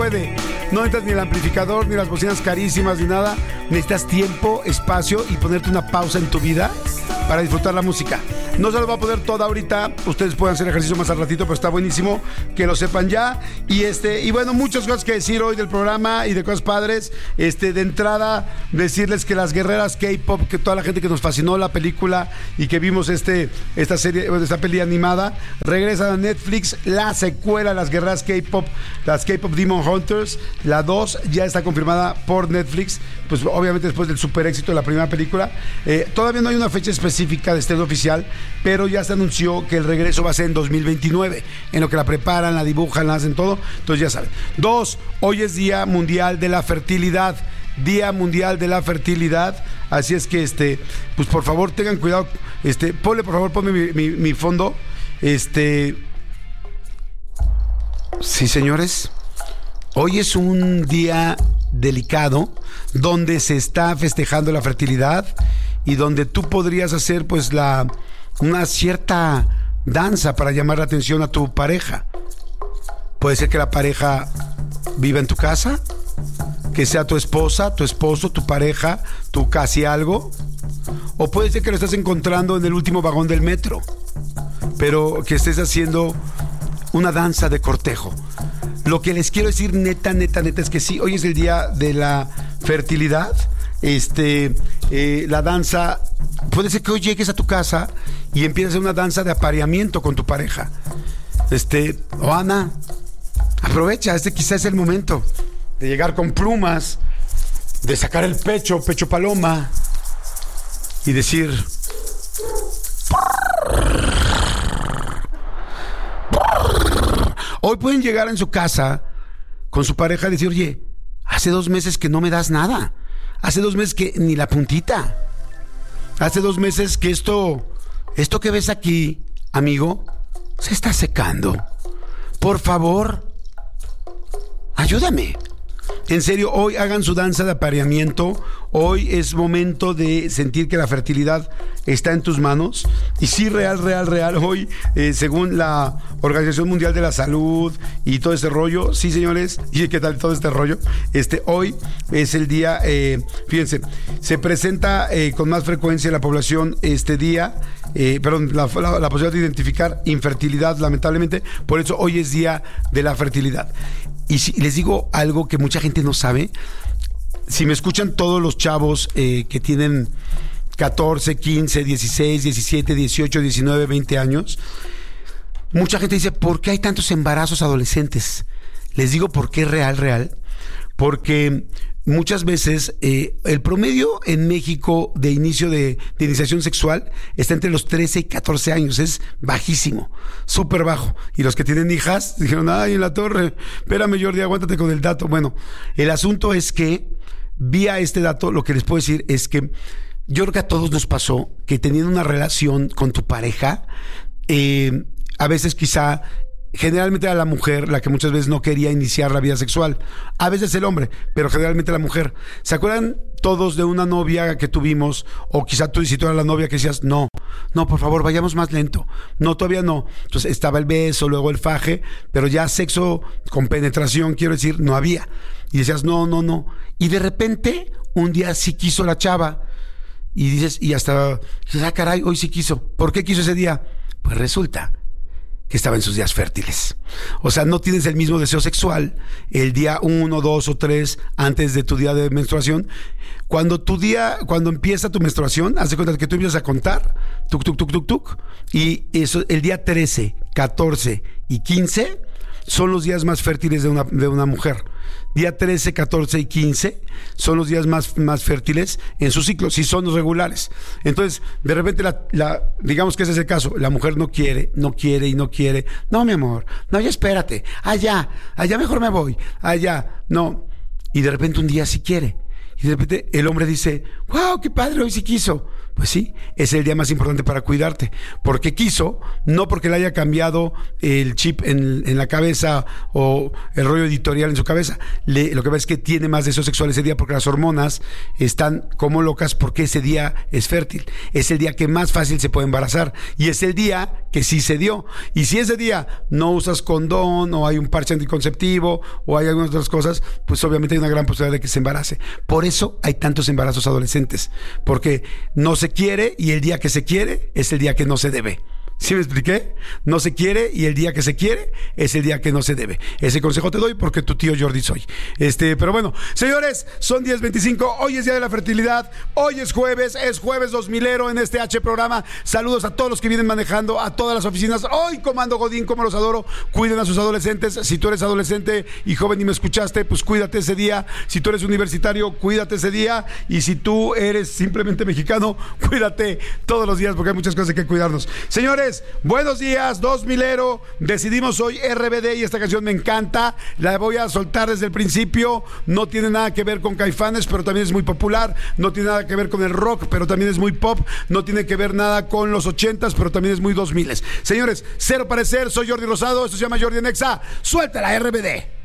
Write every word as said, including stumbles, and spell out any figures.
puede. No necesitas ni el amplificador, ni las bocinas carísimas, ni nada. Necesitas tiempo, espacio y ponerte una pausa en tu vida para disfrutar la música. No se lo va a poner toda ahorita. Ustedes pueden hacer ejercicio más al ratito, pero está buenísimo que lo sepan ya. Y este, y bueno, muchas cosas que decir hoy del programa y de cosas padres. Este, de entrada, decirles que las guerreras K-pop, que toda la gente que nos fascinó la película y que vimos este, esta serie, esta peli animada, regresan a Netflix la secuela, las guerreras K-pop, las K-pop Demon Hunters. La dos ya está confirmada por Netflix, pues obviamente después del super éxito de la primera película. Eh, todavía no hay una fecha específica de estreno oficial, pero ya se anunció que el regreso va a ser en dos mil veintinueve, en lo que la preparan, la dibujan, la hacen todo, entonces ya saben. Dos, hoy es Día Mundial de la Fertilidad, Día Mundial de la Fertilidad, así es que, este, pues por favor tengan cuidado, este, ponle, por favor, ponme mi, mi, mi fondo, este, sí, señores, hoy es un día delicado, donde se está festejando la fertilidad y donde tú podrías hacer, pues, la una cierta danza para llamar la atención a tu pareja. Puede ser que la pareja viva en tu casa, que sea tu esposa, tu esposo, tu pareja, tu casi algo, o puede ser que lo estás encontrando en el último vagón del metro, pero que estés haciendo una danza de cortejo. Lo que les quiero decir neta, neta, neta es que sí, hoy es el día de la fertilidad. Este, eh, la danza, puede ser que hoy llegues a tu casa y empieces a hacer una danza de apareamiento con tu pareja. Este, o Ana, aprovecha, este quizás es el momento de llegar con plumas, de sacar el pecho, pecho paloma, y decir: hoy pueden llegar en su casa con su pareja y decir: oye, hace dos meses que no me das nada. Hace dos meses que ni la puntita. Hace dos meses que esto, esto que ves aquí, amigo, se está secando. Por favor, ayúdame. En serio, hoy hagan su danza de apareamiento. Hoy es momento de sentir que la fertilidad está en tus manos. Y sí, real, real, real. Hoy, eh, según la Organización Mundial de la Salud y todo ese rollo, sí, señores, y qué tal todo este rollo, este, hoy es el día, eh, fíjense, se presenta eh, con más frecuencia en la población este día, eh, perdón, la, la, la posibilidad de identificar infertilidad, lamentablemente. Por eso hoy es día de la fertilidad. Y si les digo algo que mucha gente no sabe, si me escuchan todos los chavos eh, que tienen catorce, quince, dieciséis, diecisiete, dieciocho, diecinueve, veinte años, mucha gente dice: ¿por qué hay tantos embarazos adolescentes? Les digo por qué real, real. Porque muchas veces eh, el promedio en México de inicio de, de iniciación sexual está entre los trece y catorce años, es bajísimo, súper bajo. Y los que tienen hijas dijeron: ay, en la torre, espérame, Jordi, aguántate con el dato. Bueno, el asunto es que, vía este dato, lo que les puedo decir es que yo creo que a todos nos pasó que teniendo una relación con tu pareja, eh, a veces quizá, generalmente era la mujer la que muchas veces no quería iniciar la vida sexual. A veces el hombre, pero generalmente la mujer. ¿Se acuerdan todos de una novia que tuvimos? O quizá tú, si tú eras la novia, que decías: no, no, por favor, vayamos más lento. No, todavía no. Entonces estaba el beso, luego el faje, pero ya sexo con penetración, quiero decir, no había. Y decías: no, no, no. Y de repente, un día sí quiso la chava. Y dices, y hasta, dices: ah, caray, hoy sí quiso. ¿Por qué quiso ese día? Pues resulta que estaba en sus días fértiles. O sea, no tienes el mismo deseo sexual el día uno, dos o tres antes de tu día de menstruación. Cuando tu día, cuando empieza tu menstruación, haz de cuenta que tú empiezas a contar, tuc, tuc, tuc, tuc, tuc, y eso, el día trece, catorce y quince son los días más fértiles de una, de una mujer. Día trece, catorce y quince son los días más, más fértiles en su ciclo, si son regulares. Entonces, de repente, la, la, digamos que ese es el caso, la mujer no quiere, no quiere y no quiere. No, mi amor, no, ya espérate, allá, allá mejor me voy, allá, no. Y de repente un día sí quiere. Y de repente el hombre dice: wow, qué padre, hoy sí quiso. Pues sí, es el día más importante para cuidarte, porque quiso, no porque le haya cambiado el chip en, en la cabeza o el rollo editorial en su cabeza. Le, lo que pasa es que tiene más deseo sexual ese día porque las hormonas están como locas, porque ese día es fértil, es el día que más fácil se puede embarazar y es el día que sí se dio. Y si ese día no usas condón o hay un parche anticonceptivo o hay algunas otras cosas, pues obviamente hay una gran posibilidad de que se embarace. Por eso hay tantos embarazos adolescentes, porque no se quiere y el día que se quiere es el día que no se debe. ¿Sí me expliqué? No se quiere y el día que se quiere es el día que no se debe. Ese consejo te doy porque tu tío Jordi soy. Este, pero bueno, señores, son diez veinticinco, hoy es Día de la Fertilidad, hoy es jueves, es jueves dos milero en este H programa. Saludos a todos los que vienen manejando, a todas las oficinas. Hoy Comando Godín, como los adoro. Cuiden a sus adolescentes. Si tú eres adolescente y joven y me escuchaste, pues cuídate ese día. Si tú eres universitario, cuídate ese día. Y si tú eres simplemente mexicano, cuídate todos los días porque hay muchas cosas que cuidarnos. Señores, buenos días, dos milero. Decidimos hoy R B D y esta canción me encanta. La voy a soltar desde el principio. No tiene nada que ver con Caifanes, pero también es muy popular. No tiene nada que ver con el rock, pero también es muy pop. No tiene que ver nada con los ochentas, pero también es muy dos miles. Señores, cero parecer. Soy Jordi Rosado. Esto se llama Jordi en Exa. Suelta la R B D.